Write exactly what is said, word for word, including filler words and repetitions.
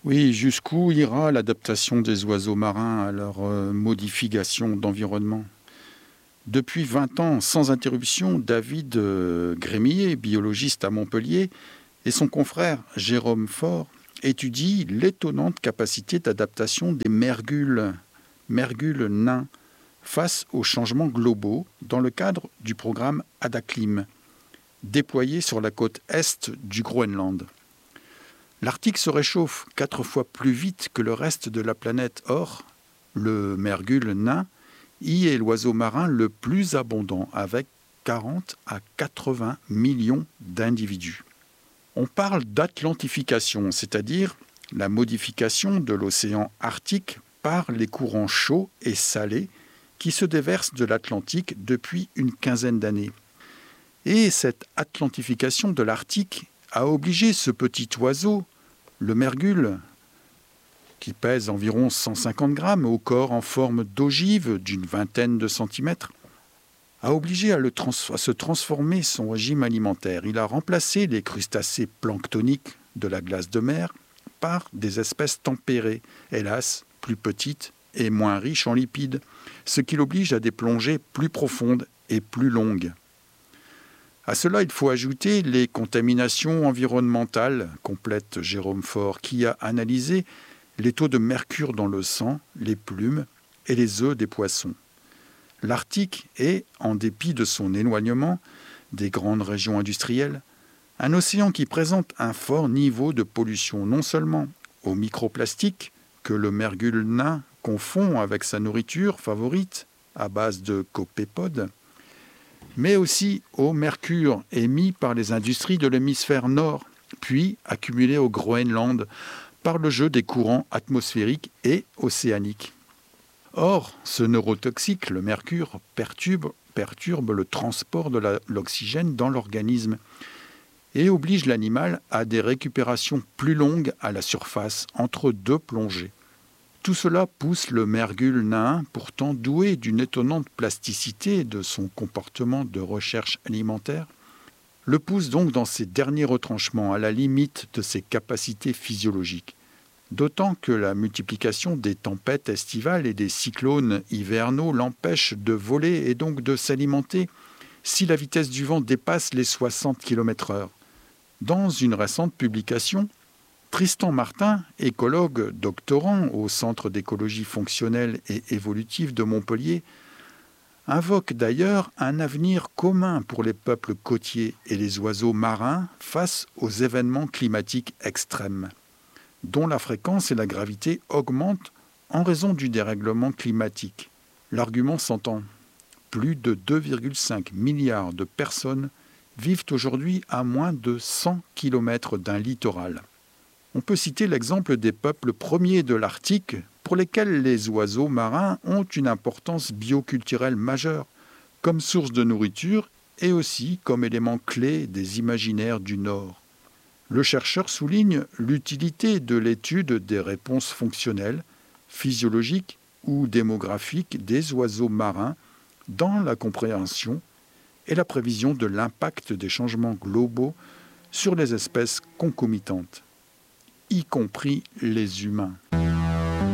Oui, jusqu'où ira l'adaptation des oiseaux marins à leur euh, modification d'environnement? Depuis vingt ans, sans interruption, David euh, Grémillet, biologiste à Montpellier, et son confrère Jérôme Faure étudient l'étonnante capacité d'adaptation des mergules, mergules nains, face aux changements globaux dans le cadre du programme Adaclim, déployé sur la côte est du Groenland. L'Arctique se réchauffe quatre fois plus vite que le reste de la planète. Or, le mergule nain y est l'oiseau marin le plus abondant, avec quarante à quatre-vingts millions d'individus. On parle d'atlantification, c'est-à-dire la modification de l'océan Arctique par les courants chauds et salés qui se déversent de l'Atlantique depuis une quinzaine d'années. Et cette atlantification de l'Arctique a obligé ce petit oiseau, le mergule, qui pèse environ cent cinquante grammes, au corps en forme d'ogive d'une vingtaine de centimètres, a obligé à, le trans- à se transformer son régime alimentaire. Il a remplacé les crustacés planctoniques de la glace de mer par des espèces tempérées, hélas plus petites et moins riches en lipides, ce qui l'oblige à des plongées plus profondes et plus longues. À cela, il faut ajouter les contaminations environnementales, complète Jérôme Faure, qui a analysé les taux de mercure dans le sang, les plumes et les œufs des poissons. L'Arctique est, en dépit de son éloignement des grandes régions industrielles, un océan qui présente un fort niveau de pollution, non seulement aux microplastiques que le mergule nain confond avec sa nourriture favorite à base de copépodes, mais aussi au mercure émis par les industries de l'hémisphère nord, puis accumulé au Groenland par le jeu des courants atmosphériques et océaniques. Or, ce neurotoxique, le mercure, perturbe, perturbe le transport de la, l'oxygène dans l'organisme et oblige l'animal à des récupérations plus longues à la surface entre deux plongées. Tout cela pousse le mergule nain, pourtant doué d'une étonnante plasticité de son comportement de recherche alimentaire, le pousse donc dans ses derniers retranchements, à la limite de ses capacités physiologiques. D'autant que la multiplication des tempêtes estivales et des cyclones hivernaux l'empêche de voler et donc de s'alimenter si la vitesse du vent dépasse les soixante kilomètres heure. Dans une récente publication, Tristan Martin, écologue doctorant au Centre d'écologie fonctionnelle et évolutive de Montpellier, invoque d'ailleurs un avenir commun pour les peuples côtiers et les oiseaux marins face aux événements climatiques extrêmes, dont la fréquence et la gravité augmentent en raison du dérèglement climatique. L'argument s'entend. Plus de deux virgule cinq milliards de personnes vivent aujourd'hui à moins de cent kilomètres d'un littoral. On peut citer l'exemple des peuples premiers de l'Arctique, pour lesquels les oiseaux marins ont une importance bioculturelle majeure, comme source de nourriture et aussi comme élément clé des imaginaires du Nord. Le chercheur souligne l'utilité de l'étude des réponses fonctionnelles, physiologiques ou démographiques des oiseaux marins dans la compréhension et la prévision de l'impact des changements globaux sur les espèces concomitantes, y compris les humains.